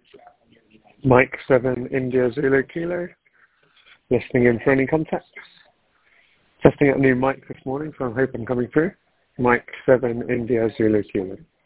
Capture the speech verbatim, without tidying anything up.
Mike seven India Zulu Kilo. Listening in for any contacts. Testing out a new mic this morning, so I hope I'm coming through. Mike seven India Zulu Kilo.